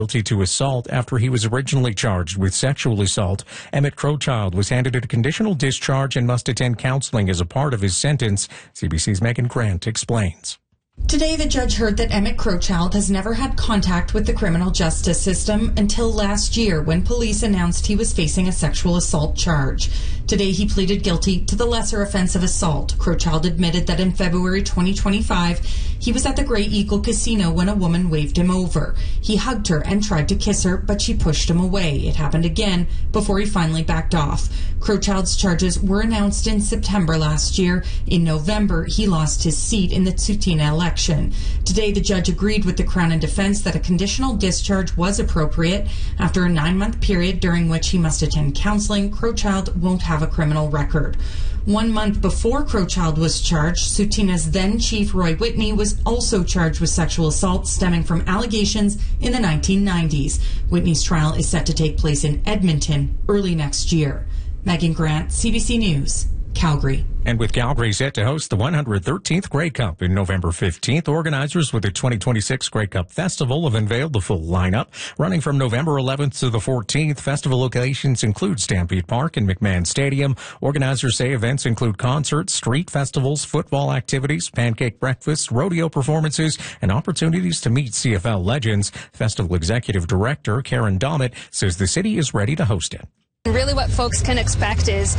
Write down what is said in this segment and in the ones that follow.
guilty to assault after he was originally charged with sexual assault. Emmett Crowchild was handed a conditional discharge and must attend counseling as a part of his sentence. CBC's Megan Grant explains. Today, the judge heard that Emmett Crowchild has never had contact with the criminal justice system until last year when police announced he was facing a sexual assault charge. Today, he pleaded guilty to the lesser offense of assault. Crowchild admitted that in February 2025, he was at the Grey Eagle Casino when a woman waved him over. He hugged her and tried to kiss her, but she pushed him away. It happened again before he finally backed off. Crowchild's charges were announced in September last year. In November, he lost his seat in the Tsuut'ina election. Today, the judge agreed with the Crown and defense that a conditional discharge was appropriate. After a 9-month period during which he must attend counseling, Crowchild won't have a criminal record. 1 month before Crowchild was charged, Tsuut'ina's then chief Roy Whitney was also charged with sexual assault stemming from allegations in the 1990s. Whitney's trial is set to take place in Edmonton early next year. Megan Grant, CBC News, Calgary. And with Calgary set to host the 113th Grey Cup in November 15th, organizers with the 2026 Grey Cup Festival have unveiled the full lineup. Running from November 11th to the 14th, festival locations include Stampede Park and McMahon Stadium. Organizers say events include concerts, street festivals, football activities, pancake breakfasts, rodeo performances, and opportunities to meet CFL legends. Festival Executive Director Karen Dommett says the city is ready to host it. Really what folks can expect is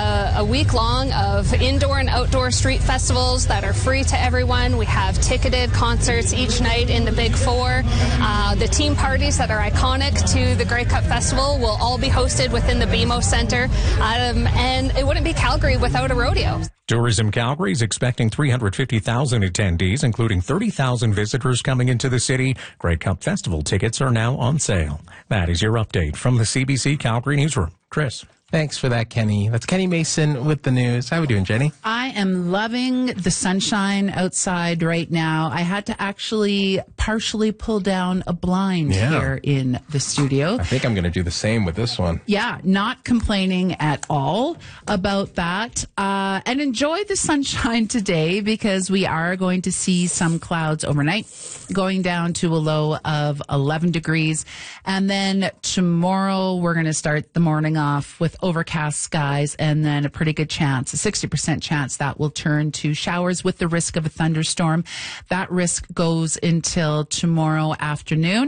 a week long of indoor and outdoor street festivals that are free to everyone. We have ticketed concerts each night in the Big Four. The team parties that are iconic to the Grey Cup Festival will all be hosted within the BMO Centre. And it wouldn't be Calgary without a rodeo. Tourism Calgary is expecting 350,000 attendees, including 30,000 visitors coming into the city. Grey Cup Festival tickets are now on sale. That is your update from the CBC Calgary Newsroom. Chris. Thanks for that, Kenny. That's Kenny Mason with the news. How are we doing, Jenny? I am loving the sunshine outside right now. I had to actually partially pull down a blind here in the studio. I think I'm going to do the same with this one. Yeah, not complaining at all about that. And enjoy the sunshine today because we are going to see some clouds overnight, going down to a low of 11 degrees. And then tomorrow we're going to start the morning off with overcast skies and then a pretty good chance, a 60% chance that will turn to showers with the risk of a thunderstorm. That risk goes until tomorrow afternoon.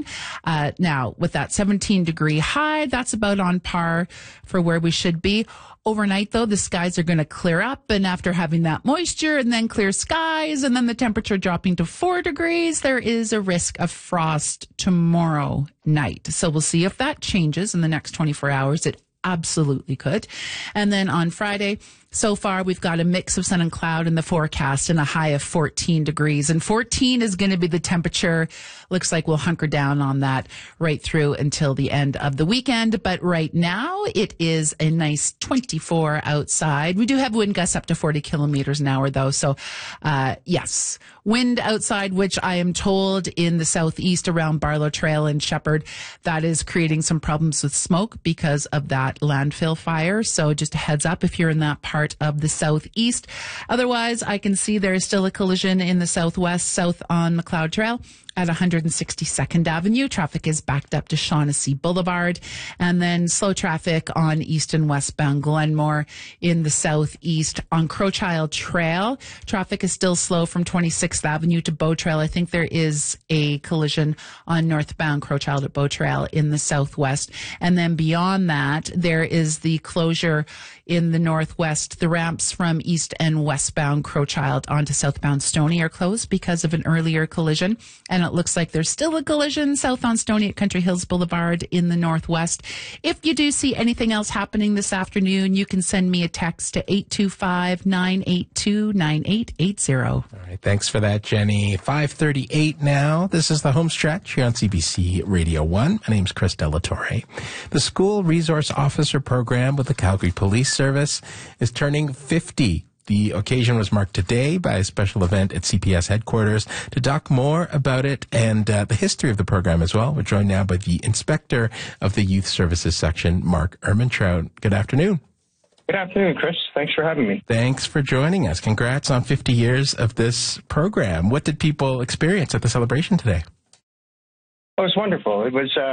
Now, with that 17-degree high, that's about on par for where we should be. Overnight, though, the skies are going to clear up, and after having that moisture and then clear skies and then the temperature dropping to 4 degrees, there is a risk of frost tomorrow night. So we'll see if that changes in the next 24 hours. It absolutely could. And then on Friday, so far, we've got a mix of sun and cloud in the forecast and a high of 14 degrees. And 14 is going to be the temperature. Looks like we'll hunker down on that right through until the end of the weekend. But right now, it is a nice 24 outside. We do have wind gusts up to 40 kilometers an hour, though. So, yes, wind outside, which I am told in the southeast around Barlow Trail and Shepherd, that is creating some problems with smoke because of that landfill fire. So just a heads up if you're in that part of the southeast. Otherwise, I can see there is still a collision in the southwest, south on McLeod Trail at 162nd Avenue. Traffic is backed up to Shaughnessy Boulevard, and then slow traffic on east and westbound Glenmore in the southeast. On Crowchild Trail, traffic is still slow from 26th Avenue to Bow Trail. I think there is a collision on northbound Crowchild at Bow Trail in the southwest. And then beyond that, there is the closure in the northwest. The ramps from east and westbound Crowchild onto southbound Stony are closed because of an earlier collision. And it looks like there's still a collision south on Stony at Country Hills Boulevard in the northwest. If you do see anything else happening this afternoon, you can send me a text to 825-982-9880. All right, thanks for that, Jenny. 5:38 now. This is the home stretch here on CBC Radio 1. My name's Chris Delatorre. The School Resource Officer Program with the Calgary Police Service is turning 50. The occasion was marked today by a special event at CPS headquarters. To talk more about it and the history of the program as well, we're joined now by the Inspector of the Youth Services Section, Mark Ermintrout. Good afternoon. Good afternoon, Chris. Thanks for having me. Thanks for joining us. Congrats on 50 years of this program. What did people experience at the celebration today? Oh, it was wonderful. It was